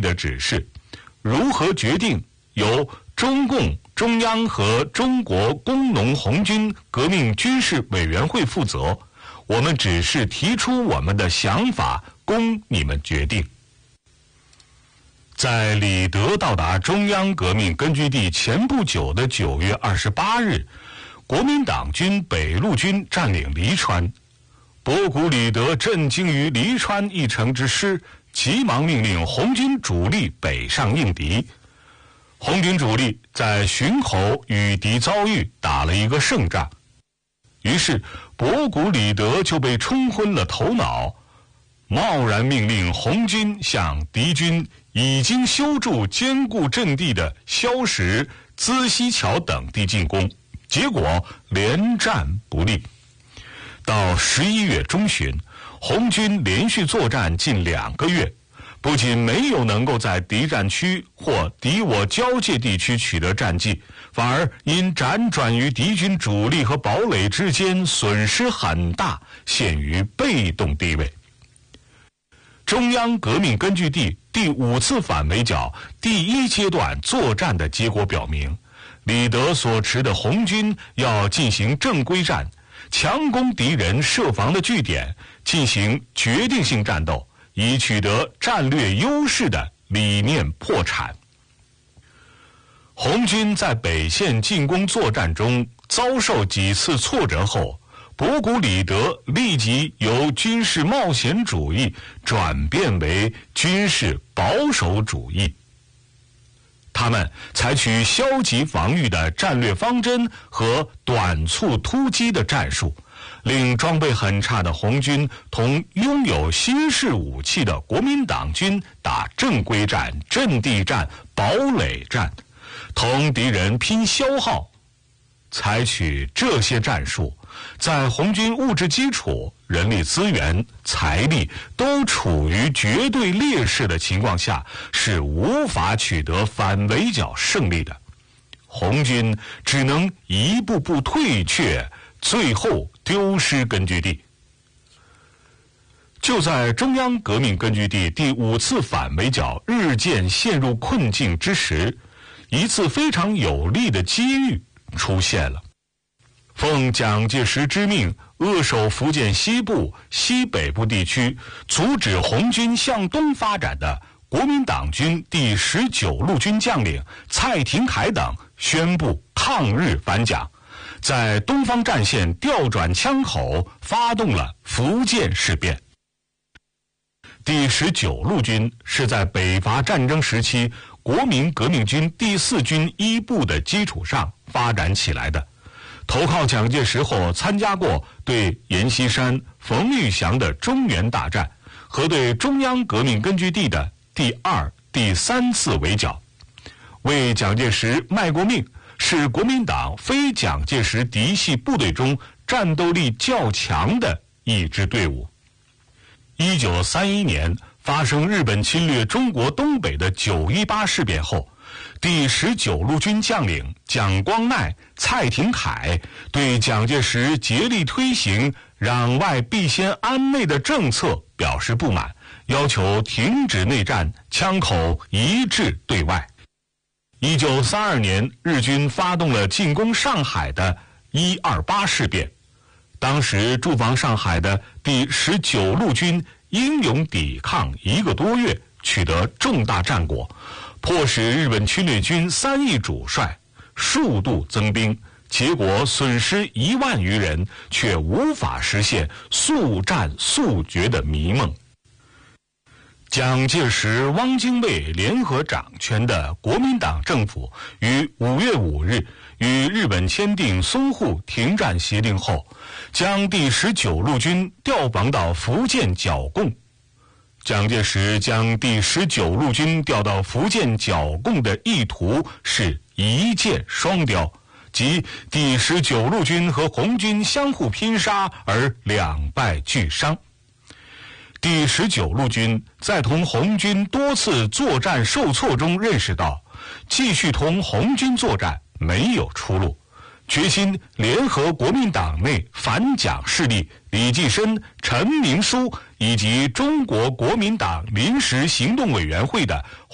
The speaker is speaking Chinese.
的指示，如何决定由中共中央和中国工农红军革命军事委员会负责，我们只是提出我们的想法，供你们决定。在李德到达中央革命根据地前不久的9月28日，国民党军北路军占领黎川。博古李德震惊于黎川一城之失，急忙命令红军主力北上应敌。红军主力在浔侯与敌遭遇，打了一个胜仗。于是博古李德就被冲昏了头脑，贸然命令红军向敌军已经修筑坚固阵地的萧石、资溪桥等地进攻，结果连战不利。到11月中旬，红军连续作战近2个月，不仅没有能够在敌占区或敌我交界地区取得战绩，反而因辗转于敌军主力和堡垒之间，损失很大，陷于被动地位。中央革命根据地第5次反围剿第1阶段作战的结果表明，李德所持的红军要进行正规战，强攻敌人设防的据点，进行决定性战斗，以取得战略优势的理念破产。红军在北线进攻作战中遭受几次挫折后，博古李德立即由军事冒险主义转变为军事保守主义。他们采取消极防御的战略方针和短促突击的战术，令装备很差的红军同拥有新式武器的国民党军打正规战、阵地战、堡垒战，同敌人拼消耗。采取这些战术，在红军物质基础、人力资源、财力都处于绝对劣势的情况下，是无法取得反围剿胜利的。红军只能一步步退却，最后丢失根据地。就在中央革命根据地第5次反围剿日渐陷入困境之时，一次非常有利的机遇出现了。奉蒋介石之命，扼守福建西部、西北部地区，阻止红军向东发展的国民党军第19路军将领蔡廷锴等宣布抗日反蒋，在东方战线调转枪口，发动了福建事变。第19路军是在北伐战争时期国民革命军第4军一部的基础上发展起来的，投靠蒋介石后，参加过对阎锡山、冯玉祥的中原大战和对中央革命根据地的第2、第3次围剿，为蒋介石卖过命，是国民党非蒋介石嫡系部队中战斗力较强的一支队伍。1931年发生日本侵略中国东北的9·18事变后，第19路军将领蒋光鼐、蔡廷锴对蒋介石竭力推行攘外必先安内的政策表示不满，要求停止内战，枪口一致对外。1932年，日军发动了进攻上海的1·28事变，当时驻防上海的第19路军英勇抵抗1个多月，取得重大战果，迫使日本侵略军3亿主帅数度增兵，结果损失1万余人，却无法实现速战速决的迷梦。蒋介石、汪精卫联合掌权的国民党政府于5月5日与日本签订淞沪停战协定后，将第19路军调防到福建剿共。蒋介石将第19路军调到福建剿共的意图是一箭双雕，即第19路军和红军相互拼杀而两败俱伤。第19路军在同红军多次作战受挫中认识到，继续同红军作战没有出路，决心联合国民党内反蒋势力李济深、陈明书以及中国国民党临时行动委员会的